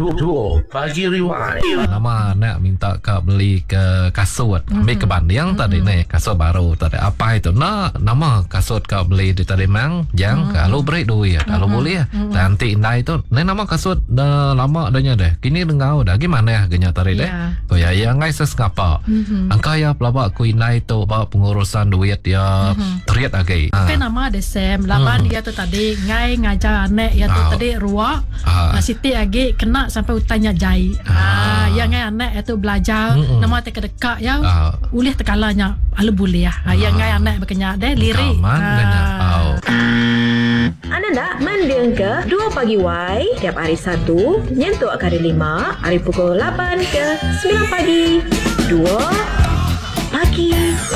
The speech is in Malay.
Dua Pagi Rewind. Nama nak minta kau beli ke kasut. Ambil ke banding tadi ni kasut baru tadi. Apa itu? Nama kasut kau beli di tadi mang. Yang kalau beri duit kalau boleh nanti indah itu. Ni nama kasut dah lama adanya deh. Kini dengau dah gimana ya genya tadi deh. Kau ya yang ngai seskapa. Angka ya pelabak ku indah itu bawa pengurusan duit ya teriak lagi. Tapi nama ada Sam. Laban dia tu tadi ngai ngajar anak ya tu tadi ruak. Siti lagi kena sampai utanya jai. Yang ngai anak itu belajar nama te kedekak ya. Ulih tekalanya ala boleh ya. Yang ngai anak berkenyak deh lirik. Anda nak mendeng ke 2 Pagi Y tiap hari Sabtu nyentuh kali 5 hari pukul 8 ke 9 pagi. 2 Pagi